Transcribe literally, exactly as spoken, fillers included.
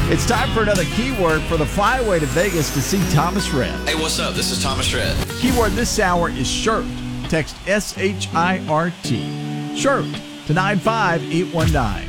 It's time for another keyword for the flyaway to Vegas to see Thomas Rhett. Hey, what's up? This is Thomas Rhett. Keyword this hour is shirt. Text S H I R T. Shirt to nine five eight one nine.